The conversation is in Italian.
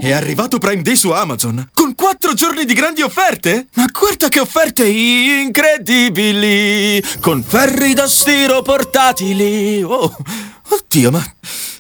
È arrivato Prime Day su Amazon, con 4 giorni di grandi offerte? Ma guarda che offerte incredibili! Con ferri da stiro portatili! Oh, oddio, ma